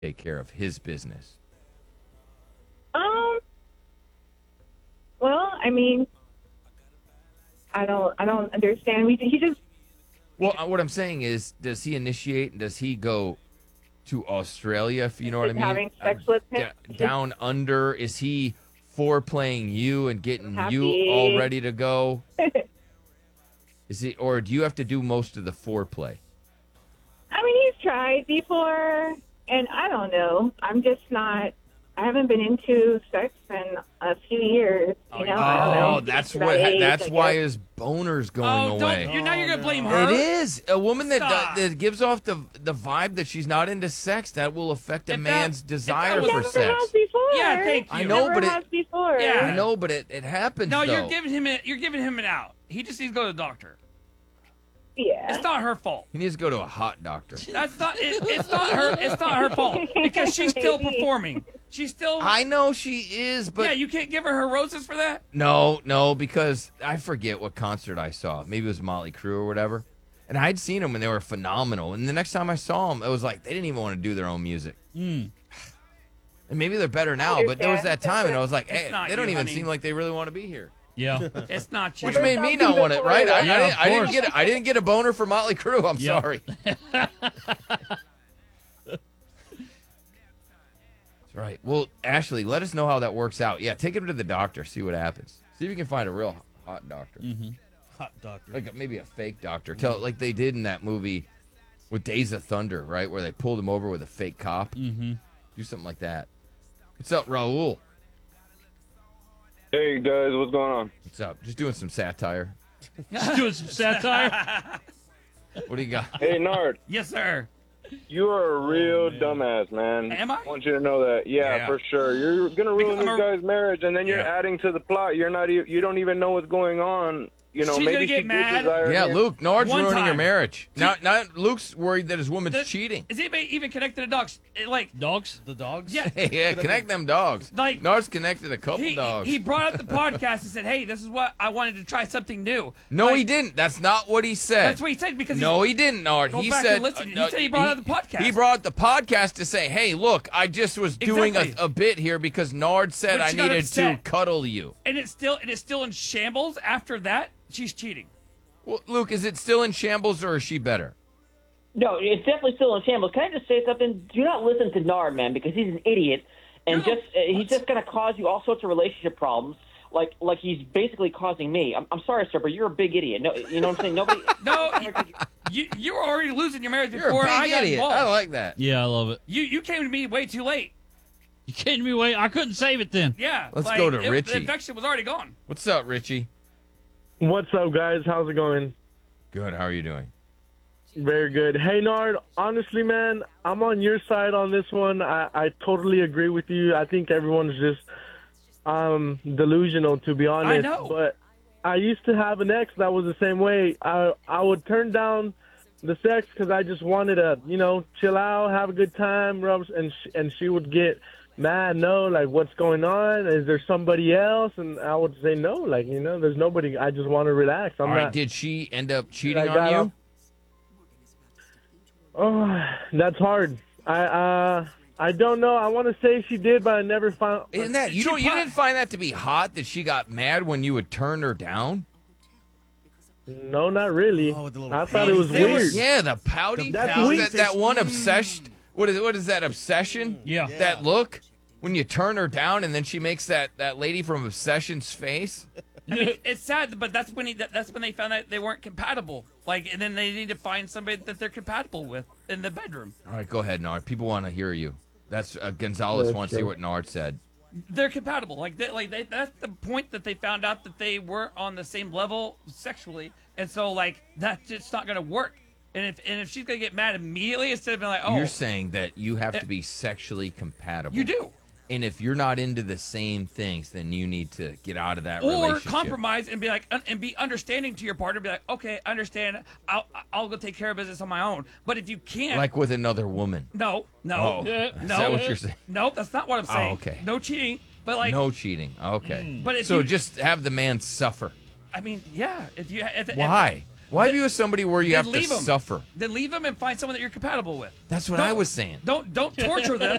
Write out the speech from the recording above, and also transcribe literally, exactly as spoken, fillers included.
take care of his business? Um. Well, I mean, I don't. I don't understand. We. He just. Well, uh, what I'm saying is, does he initiate and does he go to Australia, if you know what I Is mean? having sex with him. D- down under, is he foreplaying you and getting you Happy. all ready to go? Is he, or do you have to do most of the foreplay? I mean, he's tried before, and I don't know. I'm just not. I haven't been into sex in a few years. You know. I don't know. Oh, that's That what. age, that's I why guess. his boner's going Oh, away. don't, you're now you're gonna blame no. her. It is a woman that Stop. that gives off the the vibe that she's not into sex. That will affect a If that- man's if that desire was- for Never sex. has before. Yeah, thank you. I know, Never but it- has before. Yeah. I know, but it, it happens. No, though. you're giving him a, you're giving him an out. He just needs to go to the doctor. Yeah. It's not her fault. He needs to go to a hot doctor. That's not. It, it's not her. It's not her fault because she's still performing. She's still. I know she is, but yeah, you can't give her her roses for that. no, no, because I forget what concert I saw. Maybe it was Motley Crue or whatever. And I'd seen them and they were phenomenal. And the next time I saw them, it was like they didn't even want to do their own music. And maybe they're better now, but there was that time, and I was like, It's hey, not they don't you, even honey. seem like they really want to be here. Yeah. It's not you. Which made me not want it, right? I, Yeah, I, didn't, of I didn't course. get I didn't get a boner for Motley Crue. I'm Yep. sorry. That's right. Well, Ashley, let us know how that works out. Yeah, take him to the doctor. See what happens. See if you can find a real hot doctor, Hot doctor. like a, maybe a fake doctor. Tell like they did in that movie with Days of Thunder, right, where they pulled him over with a fake cop. Mm-hmm. Do something like that. What's up, Raul? Hey guys, what's going on? What's up? Just doing some satire. Just doing some satire. What do you got? Hey Nard, Yes, sir. you are a real dumbass, man. Am I? I want you to know that. Yeah, Yeah. for sure. You're gonna ruin Because this I'm a- guy's marriage, and then you're Yeah. adding to the plot. You're not. e- You don't even know what's going on. You know, She's maybe gonna get she mad. did desire Yeah, him. Luke, Nard's One ruining your time. marriage. Now, now Luke's worried that his woman's The- cheating. Is anybody even connected to dogs? It, like, Dogs? The dogs? yeah. Yeah, connect them dogs. Like- Nard's connected a couple He, dogs. he brought up the podcast and said, "Hey, this is what I wanted to try something new." no, Like, he didn't. That's not what he said. That's what he said because No, he's, he didn't, Nard. Go He back said, and listen. He uh, said he brought up the podcast. He brought the podcast to say, hey, look, I just was doing a, Exactly. a bit here because Nard said But I she got needed to upset. cuddle you. and it's still it is still in shambles. After that, she's cheating. Well, Luke, is it still in shambles or is she better? No, it's definitely still in shambles. Can I just say something? Do not listen to Nard, man, because he's an idiot, and No, just uh, he's just going to cause you all sorts of relationship problems. Like like he's basically causing me. I'm, I'm sorry, sir, but you're a big idiot. No, you know what I'm saying? Nobody. No, you you were already losing your marriage You're a before big I got idiot. involved. I like that. Yeah, I love it. You you came to me way too late. You kidding me? Wait, I couldn't save it then. Yeah. Let's like, go to it- Richie. The infection was already gone. What's up, Richie? What's up, guys? How's it going? Good. How are you doing? Very good. Hey, Nard, honestly, man, I'm on your side on this one. I, I totally agree with you. I think everyone's just um, delusional, to be honest. know. But I used to have an ex that was the same way. I, I would turn down the sex because I just wanted to, you know, chill out, have a good time, rubs, and, sh- and she would get mad, no, like, what's going on? Is there somebody else? And I would say, no, like, you know, there's nobody. I just want to relax. I'm All right. not. Did she end up cheating I on got you? off- Oh, that's hard. I uh, I don't know. I want to say she did, but I never found. Isn't that you She don't you pro- didn't find that to be hot that she got mad when you would turn her down? No, not really. Oh, with the little I thought it was They were- weird. Yeah, the pouty. That's that, weak. that, that one obsession. What is what is that obsession? Yeah. That look when you turn her down and then she makes that that lady from Obsession's face. I mean, it's sad, but that's when he that, that's when they found out they weren't compatible. Like, and then they need to find somebody that they're compatible with in the bedroom. All right, go ahead, Nard. People want to hear you. That's uh, Gonzalez That's wants to see true. what Nard said. They're compatible. Like, they, like they, that's the point that they found out that they weren't on the same level sexually, and so like that's just not gonna work. And if and if she's gonna get mad immediately instead of being like, oh, You're saying that you have to be sexually compatible. you do. And if you're not into the same things, then you need to get out of that Or relationship. compromise and be like, un- and be understanding to your partner. Be like, okay, understand. I'll I'll go take care of business on my own. But if you can't, Like with another woman. no, no, Oh, no, is that what you're saying? no, that's not what I'm saying. Oh, okay. No cheating. But like, No cheating. Okay. But if so you- just have the man suffer. I mean, yeah. If you if, if- Why? Why be with somebody where you Then have to leave 'em. suffer? Then leave them and find someone that you're compatible with. That's what Don't- I was saying. Don't don't torture them.